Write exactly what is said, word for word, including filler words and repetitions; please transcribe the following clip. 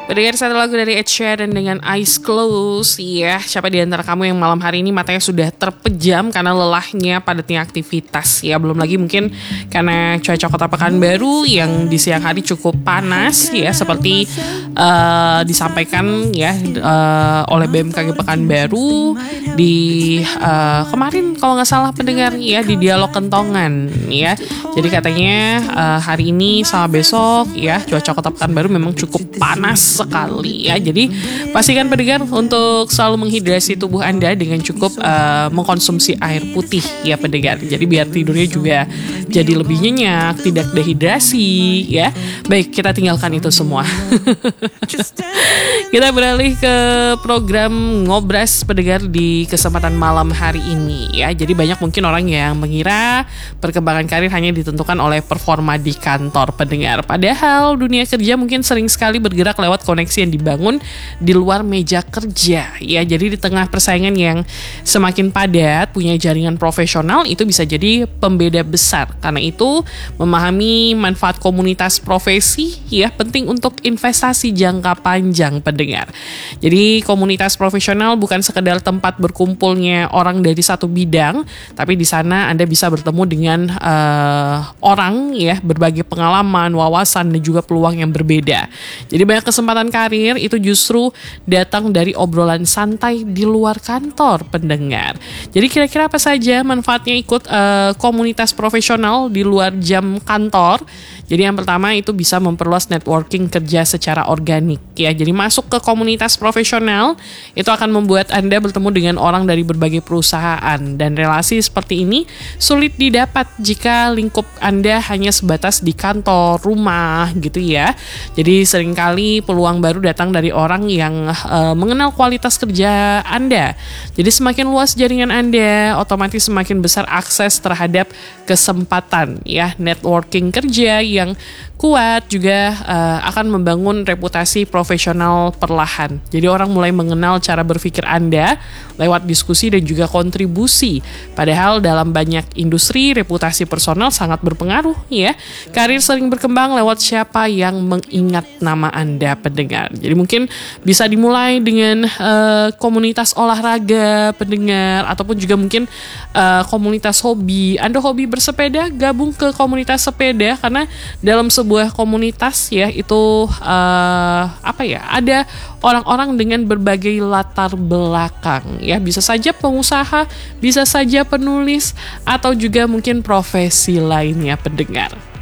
Mendengar satu lagu dari Ed Sheeran dengan Eyes Closed. Ya, siapa di antara kamu yang malam hari ini matanya sudah terpejam karena lelahnya padatnya aktivitas. Ya, belum lagi mungkin karena cuaca kota Pekanbaru yang di siang hari cukup panas. Ya, seperti uh, disampaikan ya uh, oleh B M K G Pekanbaru di uh, kemarin kalau nggak salah pendengar ya di dialog kentongan. Ya, jadi katanya uh, hari ini sama besok ya cuaca kota Pekanbaru memang cukup panas sekali ya. Jadi pastikan pendengar untuk selalu menghidrasi tubuh Anda dengan cukup uh, mengkonsumsi air putih ya pendengar. Jadi biar tidurnya juga jadi lebih nyenyak, tidak dehidrasi ya. Baik, kita tinggalkan itu semua. Kita beralih ke program Ngobras pendengar di kesempatan malam hari ini ya. Jadi banyak mungkin orang yang mengira perkembangan karir hanya ditentukan oleh performa di kantor pendengar. Padahal dunia kerja mungkin sering sekali bergerak lewat koneksi yang dibangun di luar meja kerja ya. Jadi di tengah persaingan yang semakin padat, punya jaringan profesional itu bisa jadi pembeda besar. Karena itu memahami manfaat komunitas profesi ya penting untuk investasi jangka panjang pendengar. Jadi komunitas profesional bukan sekedar tempat berkumpulnya orang dari satu bidang, tapi di sana Anda bisa bertemu dengan uh, orang ya, berbagai pengalaman, wawasan dan juga peluang yang berbeda. Jadi banyak kesempatan karir itu justru datang dari obrolan santai di luar kantor pendengar. Jadi kira-kira apa saja manfaatnya ikut uh, komunitas profesional di luar jam kantor? Jadi yang pertama itu bisa memperluas networking kerja secara organik ya. Jadi masuk ke komunitas profesional itu akan membuat Anda bertemu dengan orang dari berbagai perusahaan, dan relasi seperti ini sulit didapat jika lingkup Anda hanya sebatas di kantor, rumah gitu ya. Jadi seringkali peluang baru datang dari orang yang uh, mengenal kualitas kerja Anda. Jadi semakin luas jaringan Anda, otomatis semakin besar akses terhadap kesempatan ya. Networking kerja yang kuat juga uh, akan membangun reputasi profesional perlahan. Jadi orang mulai mengenal cara berpikir Anda lewat diskusi dan juga kontribusi. Padahal dalam banyak industri reputasi personal sangat berpengaruh ya. Karir sering berkembang lewat siapa yang mengingat nama Anda pendengar. Jadi mungkin bisa dimulai dengan uh, komunitas olahraga pendengar, ataupun juga mungkin uh, komunitas hobi. Anda hobi bersepeda, gabung ke komunitas sepeda, karena dalam sebuah komunitas ya itu uh, apa ya, ada orang-orang dengan berbagai latar belakang ya, bisa saja pengusaha, bisa saja penulis, atau juga mungkin profesi lainnya pendengar.